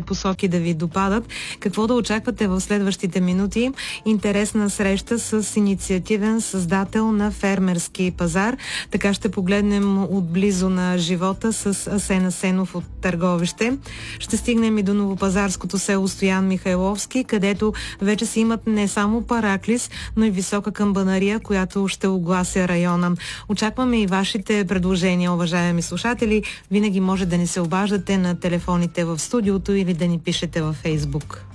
посоки да ви допадат. Какво да очаквате в следващите минути? Интересна среща с инициативен създател на фермерски пазар. Така ще погледнем отблизо на живота с Асен Асенов от Търговище. Ще стигнем и до новопазарското село Стоян Михайловски, където вече си имат не само параклис, но и висока камбанария, която ще оглася района. Очакваме и вашите предложения, уважаеми слушатели. Винаги може да ни се обаждате на телефоните в студиото или да ни пишете във Фейсбук.